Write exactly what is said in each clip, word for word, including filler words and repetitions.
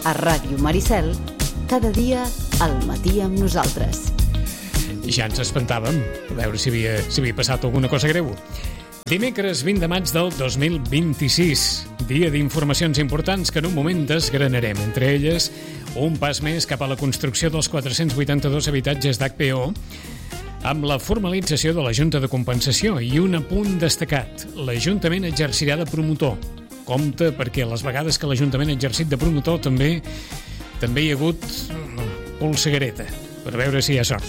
A Ràdio Maricel, cada dia al matí amb nosaltres. Ja ens espantàvem, a veure si havia, si havia passat alguna cosa greu. Dimecres vint de maig del dos mil vint-i-sis, dia d'informacions importants que en un moment desgranarem. Entre elles, un pas més cap a la construcció dels quatre-cents vuitanta-dos habitatges d'H P O, amb la formalització de la Junta de Compensació i un apunt destacat. L'Ajuntament exercirà de promotor. Compte, perquè les vegades que l'Ajuntament ha exercit de promotor també també hi ha hagut polsegareta, per veure si hi ha sort.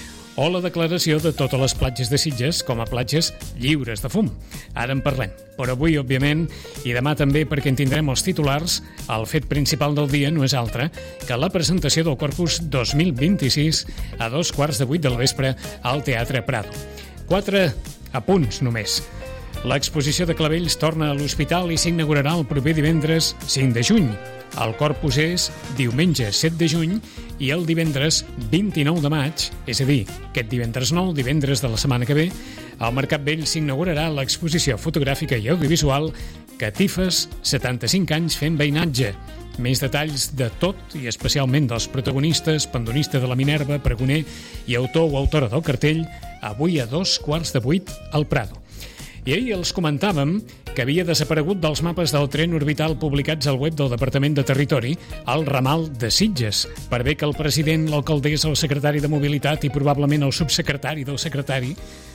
O la declaració de totes les platges de Sitges com a platges lliures de fum. Ara en parlem. Però avui, òbviament, i demà també perquè en tindrem els titulars, el fet principal del dia no és altre que la presentació del Corpus dos mil vint-i-sis a dos quarts de vuit del vespre al Teatre Prado. Quatre apunts només. L'exposició de Clavells torna a l'Hospital i s'inaugurarà el proper divendres cinc de juny. El Corpus és diumenge set de juny i el divendres vint-i-nou de maig, és a dir, aquest divendres nou, divendres de la setmana que ve, al Mercat Vell s'inaugurarà l'exposició fotogràfica i audiovisual Catifes, setanta-cinc anys fent veïnatge. Més detalls de tot i especialment dels protagonistes, pandonista de la Minerva, pregoner i autor o autora del cartell, avui a dos quarts de vuit al Prado. I ahir els comentàvem que havia desaparegut dels mapes del tren orbital publicats al web del Departament de Territori el ramal de Sitges, per bé que el president, l'alcaldessa, el secretari de Mobilitat i probablement el subsecretari del secretari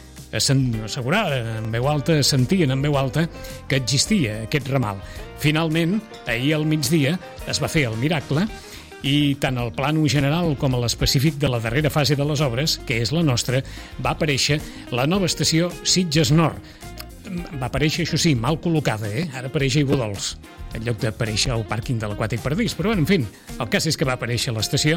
asseguraven en veu alta, sentien en veu alta que existia aquest ramal. Finalment, ahir al migdia es va fer el miracle i tant el plànol general com a l'específic de la darrera fase de les obres, que és la nostra, va aparèixer la nova estació Sitges Nord. Va aparèixer, això sí, mal col·locada, eh? Ara apareix Aiguadols, en lloc d'aparèixer al pàrquing de l'Aquàtic Pardís. Però, en fi, el cas és que va aparèixer l'estació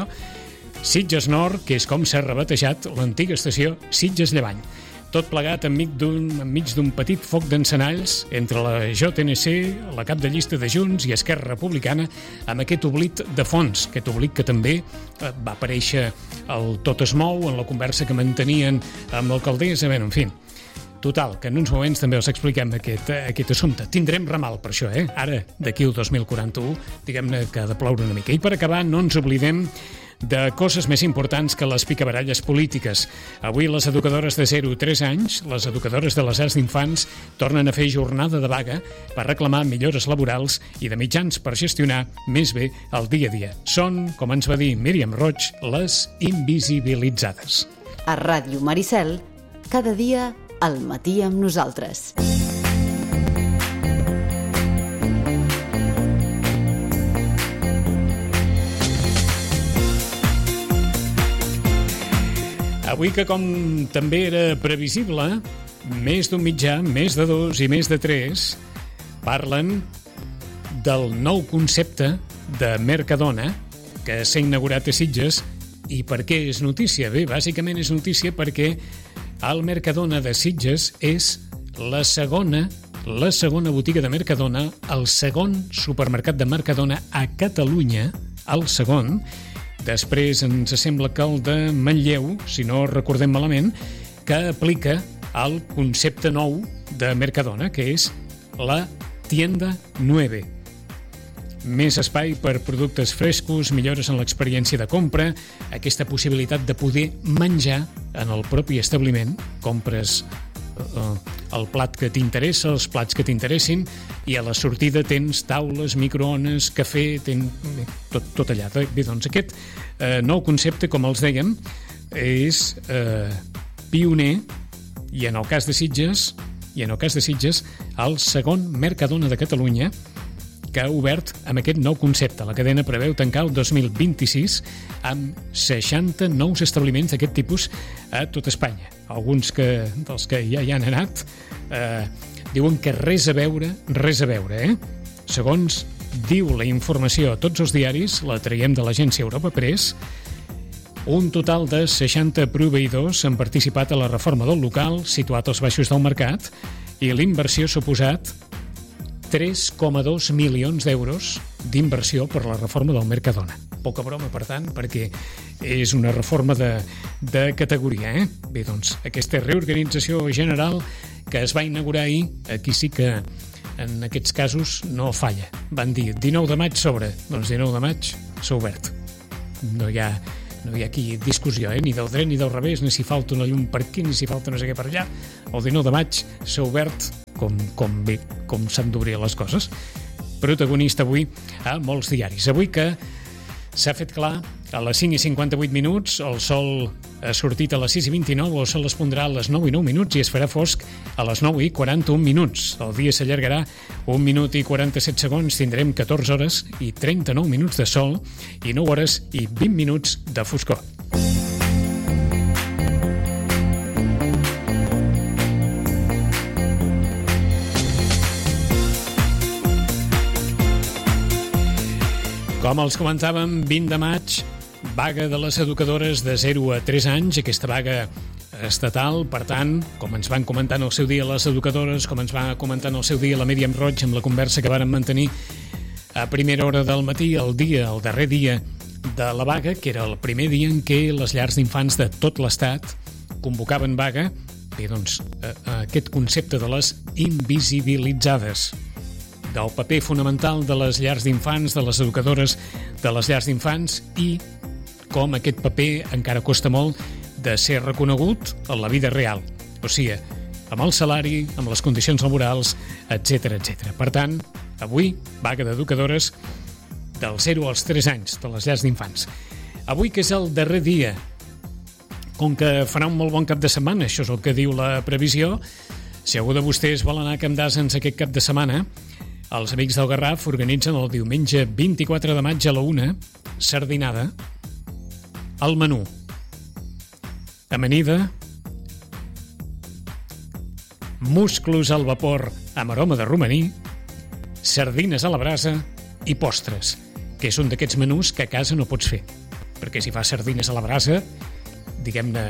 Sitges Nord, que és com s'ha rebatejat l'antiga estació Sitges Llevant. Tot plegat enmig d'un, enmig d'un petit foc d'encenalls entre la J N C, la cap de llista de Junts i Esquerra Republicana, amb aquest oblit de fons, aquest oblit que també va aparèixer el Tot es mou en la conversa que mantenien amb l'alcaldessa, bé, en fi. Total, que en uns moments també us expliquem aquest, aquest assumpte. Tindrem ramal per això, eh? Ara, d'aquí al dos mil quaranta-u, diguem-ne que ha de ploure una mica. I per acabar, no ens oblidem de coses més importants que les picabaralles polítiques. Avui les educadores de zero a tres anys, les educadores de les llars d'infants, tornen a fer jornada de vaga per reclamar millores laborals i de mitjans per gestionar més bé el dia a dia. Són, com ens va dir Míriam Roig, les invisibilitzades. A Ràdio Maricel, cada dia al matí amb nosaltres. Avui que, com també era previsible, més d'un mitjà, més de dos i més de tres, parlen del nou concepte de Mercadona que s'ha inaugurat a Sitges. I per què és notícia? Bé, bàsicament és notícia perquè el Mercadona de Sitges és la segona, la segona botiga de Mercadona, el segon supermercat de Mercadona a Catalunya, el segon. Després ens sembla que el de Manlleu, si no recordem malament, que aplica el concepte nou de Mercadona, que és la Tienda nueve. Més espai per productes frescos, millores en l'experiència de compra, aquesta possibilitat de poder menjar en el propi establiment. Compres uh, el plat que t'interessa, els plats que t'interessin, i a la sortida tens taules, microones, cafè, ten... tot, tot allà. Bé, doncs aquest uh, nou concepte, com els dèiem, és uh, pioner, i en el cas de Sitges, i en el cas de Sitges, el segon Mercadona de Catalunya que ha obert amb aquest nou concepte. La cadena preveu tancar el dos mil vint-i-sis amb seixanta nous establiments d'aquest tipus a tot Espanya. Alguns que, dels que ja hi han anat eh, diuen que res a veure, res a veure, eh? Segons diu la informació a tots els diaris, la traiem de l'agència Europa Press, un total de seixanta proveïdors han participat a la reforma del local, situat als baixos del mercat, i l'inversió ha suposat tres coma dos milions d'euros d'inversió per la reforma del Mercadona. Poca broma, per tant, perquè és una reforma de, de categoria, eh? Bé, doncs, aquesta reorganització general que es va inaugurar ahir, aquí sí que en aquests casos no falla. Van dir dinou de maig s'obre, doncs dinou de maig s'ha obert. No hi ha, no hi ha aquí discussió, eh? Ni del dret ni del revés, ni si falta una llum per aquí, ni si falta no sé què per allà. El dinou de maig s'ha obert com, com bé, com s'han d'obrir les coses. Protagonista avui a molts diaris. Avui que s'ha fet clar a les cinc i cinquanta-vuit minuts, el sol ha sortit a les sis i vint-i-nou, el sol es pondrà a les nou i nou minuts i es farà fosc a les nou i quaranta-un minuts. El dia s'allargarà un minut i quaranta-set segons, tindrem catorze hores i trenta-nou minuts de sol i nou hores i vint minuts de foscor. Com els comentàvem, vint de maig, vaga de les educadores de zero a tres anys, aquesta vaga estatal. Per tant, com ens van comentar en el seu dia les educadores, com ens va comentar en el seu dia la Míriam Roig amb la conversa que varen mantenir a primera hora del matí, el dia, el darrer dia de la vaga, que era el primer dia en què les llars d'infants de tot l'Estat convocaven vaga. Bé, doncs, aquest concepte de les invisibilitzades, del paper fonamental de les llars d'infants, de les educadores de les llars d'infants i com aquest paper encara costa molt de ser reconegut en la vida real. O sigui, amb el salari, amb les condicions laborals, etcètera, etcètera. Per tant, avui, vaga d'educadores del zero als tres anys de les llars d'infants. Avui, que és el darrer dia, com que farà un molt bon cap de setmana, això és el que diu la previsió, si algú de vostès vol anar a Camp d'Àsens aquest cap de setmana, els amics del Garraf organitzen el diumenge vint-i-quatre de maig a la una sardinada. El menú: amanida, musclos al vapor amb aroma de romaní, sardines a la brasa i postres, que és un d'aquests menús que a casa no pots fer, perquè si fas sardines a la brasa, diguem-ne,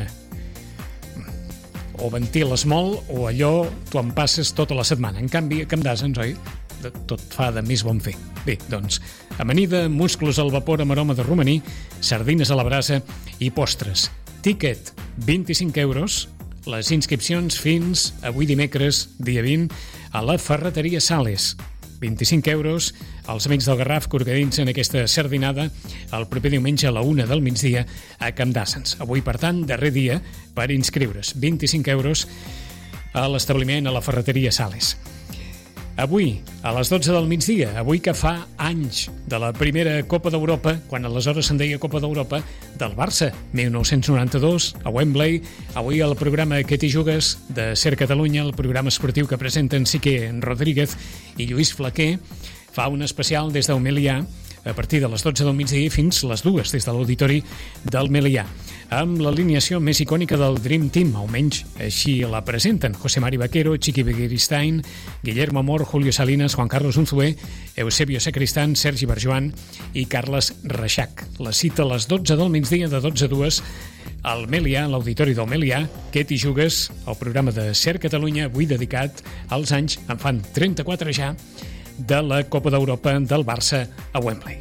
o ventiles molt o allò t'ho en passes tota la setmana. En canvi, a Camp d'Àsens, oi? Tot fa de més bon fer. Bé, doncs, amanida, musclos al vapor amb aroma de romaní, sardines a la brasa i postres. Tiquet, vint-i-cinc euros. Les inscripcions fins avui dimecres, dia vint, a la Ferreteria Sales. vint-i-cinc euros. Els amics del Garraf que organitzen aquesta sardinada el proper diumenge a la una del migdia a Camp d'Àsens. Avui, per tant, darrer dia per inscriure's. vint-i-cinc euros a l'establiment a la Ferreteria Sales. Avui, a les dotze del migdia, avui que fa anys de la primera Copa d'Europa, quan aleshores se'n deia Copa d'Europa, del Barça, mil nou-cents noranta-dos, a Wembley. Avui el programa Que t'hi jugues, de Ser Catalunya, el programa esportiu que presenten Sique Rodríguez i Lluís Flaquer, fa un especial des del Melià, a partir de les dotze del migdia fins les dues des de l'auditori del Melià, amb l'alineació més icònica del Dream Team, almenys així la presenten: José Mari Vaquero, Chiqui Begiristain, Guillermo Amor, Julio Salinas, Juan Carlos Unzué, Eusebio Sacristán, Sergi Barjoan i Carles Reixac. La cita a les dotze del migdia, de dotze a dues, al Melià, l'auditori del Melià. Que t'hi jugues, el programa de Ser Catalunya, avui dedicat als anys, en fan trenta-quatre ja, de la Copa d'Europa del Barça a Wembley.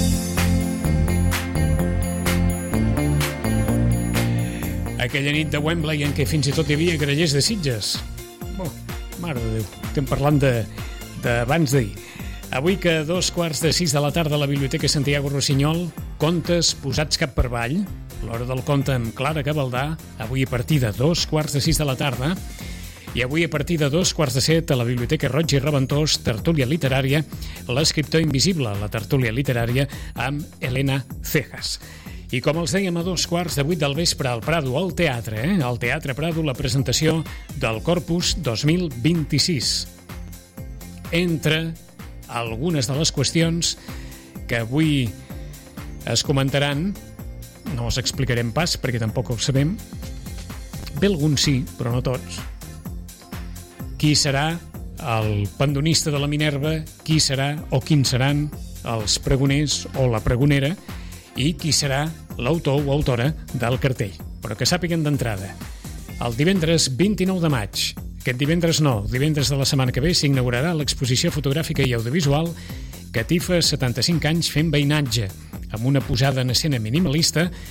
Aquella nit de Wembley en què fins i tot hi havia grallers de Sitges. Oh, mare de Déu, estem parlant de d'abans d'ahir. Avui que a dos quarts de sis de la tarda a la Biblioteca Santiago Rossinyol, contes posats cap per avall, l'hora del conte amb Clara Gavaldà, avui a partir de dos quarts de sis de la tarda. I avui, a partir de dos quarts de set, a la Biblioteca Roig i Reventós, tertúlia literària, l'escriptor invisible, la tertúlia literària amb Elena Cejas. I com els dèiem, a dos quarts de vuit del vespre al Prado, al teatre, eh? al Teatre Prado, la presentació del Corpus dos mil vint-i-sis. Entre algunes de les qüestions que avui es comentaran, no els explicarem pas perquè tampoc ho sabem, bé alguns sí, però no tots. Qui serà el pandonista de la Minerva, qui serà o quins seran els pregoners o la pregonera i qui serà l'autor o autora del cartell. Però que sàpiguen d'entrada, el divendres vint-i-nou de maig, aquest divendres no, divendres de la setmana que ve, s'inaugurarà l'exposició fotogràfica i audiovisual Catifa setanta-cinc anys fent veïnatge, amb una posada en escena minimalista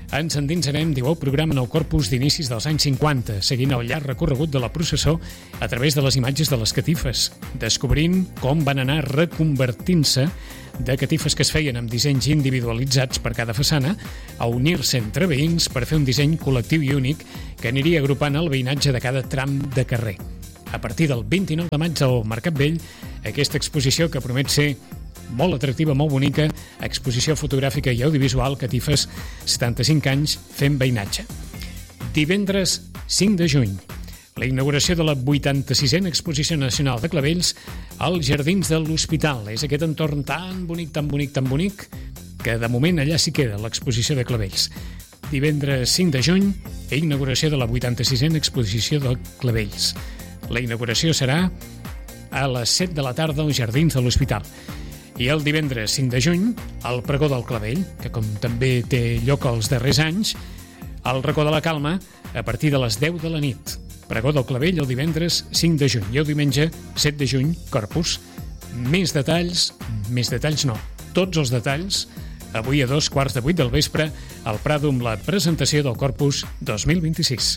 ens endinsarem, diu el programa, en el corpus d'inicis dels anys cinquanta, seguint el llarg recorregut de la processó a través de les imatges de les catifes, descobrint com van anar reconvertint-se de catifes que es feien amb dissenys individualitzats per cada façana a unir-se entre veïns per fer un disseny col·lectiu i únic que aniria agrupant el veïnatge de cada tram de carrer. A partir del vint-i-nou de maig al Mercat Vell, aquesta exposició que promet ser molt atractiva, molt bonica, exposició fotogràfica i audiovisual, catifes, setanta-cinc anys fent veïnatge. Divendres cinc de juny, la inauguració de la vuitanta-sisena Exposició Nacional de Clavells als Jardins de l'Hospital. És aquest entorn tan bonic, tan bonic, tan bonic, que de moment allà sí queda l'exposició de Clavells. Divendres cinc de juny, inauguració de la vuitanta-sisena Exposició de Clavells. La inauguració serà a les set de la tarda als Jardins de l'Hospital. I el divendres cinc de juny, el Pregó del Clavell, que com també té lloc els darrers anys, al Racó de la Calma, a partir de les deu de la nit. Pregó del Clavell el divendres cinc de juny i el diumenge set de juny, Corpus. Més detalls, més detalls no, tots els detalls, avui a dos quarts de vuit del vespre, al Prado amb la presentació del Corpus dos mil vint-i-sis.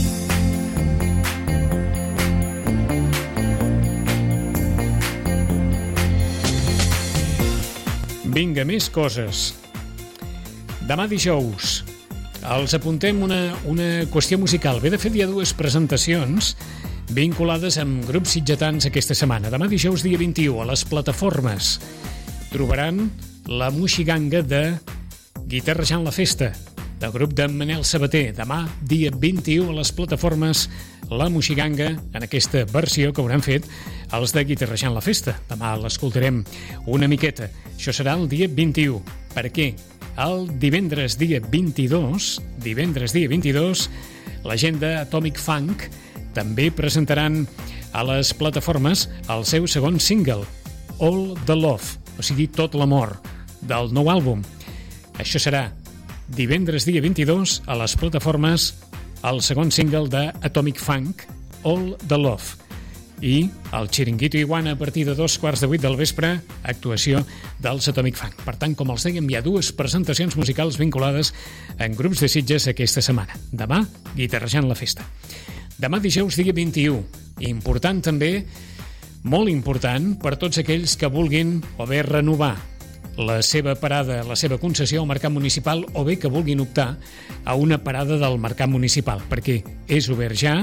Vinga, més coses. Demà dijous els apuntem una, una qüestió musical. Ve de fet, hi ha dues presentacions vinculades amb grups sitgetans aquesta setmana. Demà dijous, dia vint-i-u, a les plataformes trobaran la Moixiganga de Guitarrejant la Festa, del grup de Manel Sabater. Demà, dia vint-i-u, a les plataformes, la Moixiganga, en aquesta versió que hauran fet els de Guitarrejant la Festa. Demà l'escoltarem una miqueta. Això serà el dia vint-i-u. Per què? El divendres dia vint-i-dos, divendres dia vint-i-dos, la gent d'Atomic Funk també presentaran a les plataformes el seu segon single, All the Love, o sigui, Tot l'amor, del nou àlbum. Això serà divendres dia vint-i-dos a les plataformes el segon single d'Atomic Funk, All the Love. I el Chiringuito Iguana a partir de dos quarts de vuit del vespre, actuació dels Atomic Funk. Per tant, com els dèiem, hi ha dues presentacions musicals vinculades en grups de Sitges aquesta setmana. Demà, Guitarrejant la Festa. Demà dijous, dia vint-i-u. Important també, molt important, per tots aquells que vulguin o bé renovar la seva parada, la seva concessió al mercat municipal, o bé que vulguin optar a una parada del mercat municipal, perquè és obert ja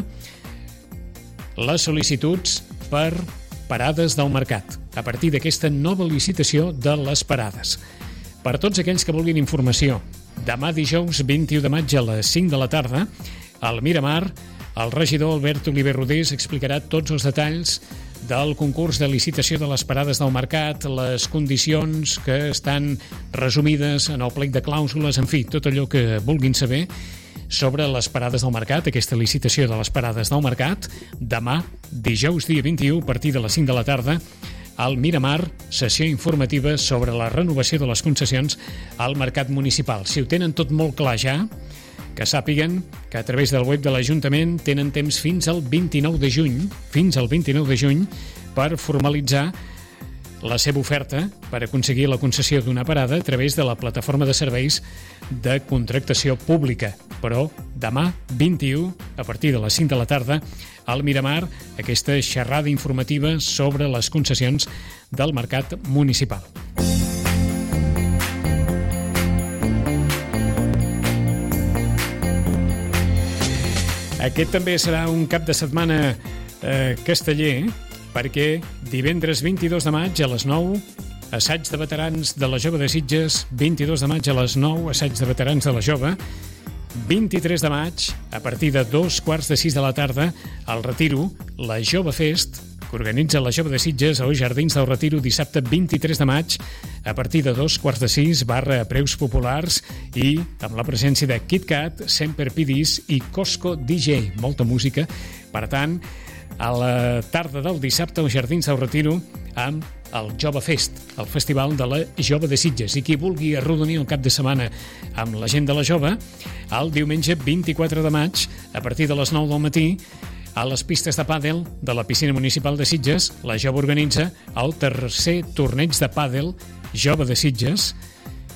les sol·licituds per parades del mercat, a partir d'aquesta nova licitació de les parades. Per tots aquells que vulguin informació, demà dijous vint-i-u de maig a les cinc de la tarda, al Miramar, el regidor Albert Oliver Rodés explicarà tots els detalls del concurs de licitació de les parades del mercat, les condicions que estan resumides en el plec de clàusules, en fi, tot allò que vulguin saber sobre les parades del mercat, aquesta licitació de les parades del mercat, demà, dijous dia vint-i-u, a partir de les cinc de la tarda, al Miramar, sessió informativa sobre la renovació de les concessions al mercat municipal. Si ho tenen tot molt clar ja, que sàpiguen que a través del web de l'Ajuntament tenen temps fins al vint-i-nou de juny, fins al vint-i-nou de juny, per formalitzar la seva oferta per aconseguir la concessió d'una parada a través de la plataforma de serveis de contractació pública. Però demà, vint-i-u, a partir de les cinc de la tarda, al Miramar, aquesta xerrada informativa sobre les concessions del mercat municipal. Aquest també serà un cap de setmana eh, casteller, perquè divendres vint-i-dos de maig a les nou, assaig de veterans de la Jove de Sitges, vint-i-dos de maig a les nou, assaig de veterans de la Jove, vint-i-tres de maig, a partir de dos quarts de sis de la tarda, al Retiro, la Jove Fest, que organitza la Jove de Sitges als Jardins del Retiro dissabte vint-i-tres de maig, a partir de dos quarts de sis, barra a preus populars i amb la presència de KitKat, Semper Pidis i Costco D J. Molta música. Per tant, a la tarda del dissabte als Jardins del Retiro amb el Jove Fest, el festival de la Jove de Sitges. I qui vulgui arrodonir el cap de setmana amb la gent de la Jove, el diumenge vint-i-quatre de maig, a partir de les nou del matí, a les pistes de pàdel de la piscina municipal de Sitges, la Jove organitza el tercer torneig de pàdel Jove de Sitges,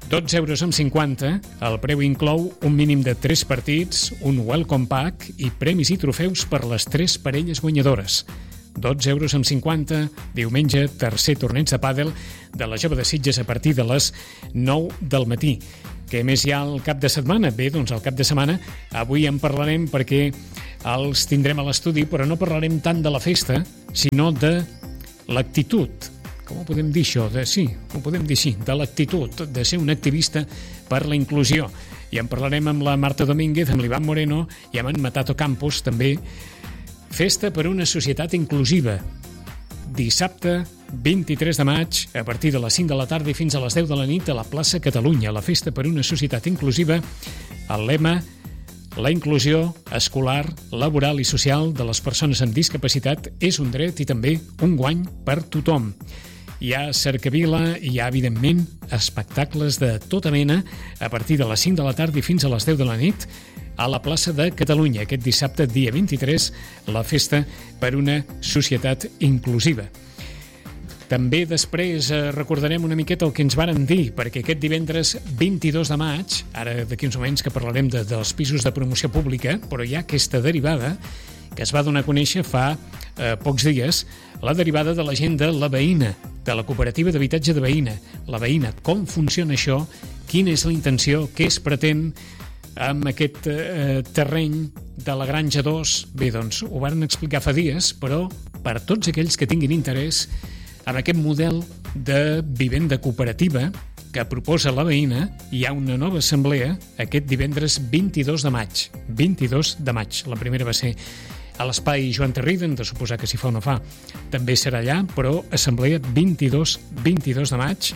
dotze euros amb cinquanta. El preu inclou un mínim de tres partits, un welcome pack i premis i trofeus per les tres parelles guanyadores. dotze euros amb cinquanta, diumenge, tercer torneig de pàdel de la Jove de Sitges a partir de les nou del matí. Què més hi ha al cap de setmana? Bé, doncs al cap de setmana avui en parlarem perquè els tindrem a l'estudi, però no parlarem tant de la festa, sinó de l'actitud. Com ho podem dir això? De, sí, ho podem dir així, de l'actitud, de ser un activista per la inclusió. I en parlarem amb la Marta Domínguez, amb l'Ivan Moreno i amb en Matato Campos, també. Festa per una societat inclusiva. Dissabte, vint-i-tres de maig, a partir de les cinc de la tarda i fins a les deu de la nit a la plaça Catalunya, la Festa per una societat inclusiva. El lema: la inclusió escolar, laboral i social de les persones amb discapacitat és un dret i també un guany per tothom. Hi ha cercavila i hi ha, evidentment, espectacles de tota mena a partir de les cinc de la tarda i fins a les deu de la nit a la plaça de Catalunya. Aquest dissabte, dia vint-i-tres, la Festa per una societat inclusiva. També després eh, recordarem una miqueta el que ens varen dir, perquè aquest divendres vint-i-dos de maig, ara d'aquí uns moments que parlarem de, dels pisos de promoció pública, però hi ha aquesta derivada que es va donar a conèixer fa eh, pocs dies, la derivada de la gent de La Veïna, de la cooperativa d'habitatge de Veïna. La Veïna, com funciona això? Quina és la intenció? Què es pretén amb aquest eh, terreny de la Granja dos? Bé, doncs ho van explicar fa dies, però per tots aquells que tinguin interès en aquest model de vivenda cooperativa que proposa La Veïna, hi ha una nova assemblea aquest divendres vint-i-dos de maig. vint-i-dos de maig. La primera va ser a l'espai Joan Terriden, de suposar que si fa o no fa, també serà allà, però assemblea vint-i-dos de maig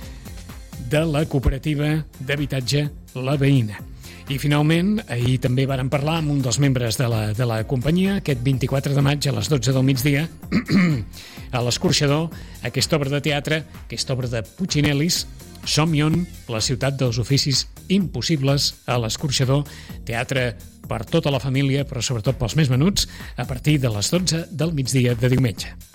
de la cooperativa d'habitatge La Veïna. I finalment, ahir també vàrem parlar amb un dels membres de la, de la companyia, aquest vint-i-quatre de maig a les dotze del migdia, a l'Escorxador, aquesta obra de teatre, aquesta obra de Puccinellis, Somnion, la ciutat dels oficis impossibles, a l'Escorxador, teatre per tota la família, però sobretot pels més menuts, a partir de les dotze del migdia de diumenge.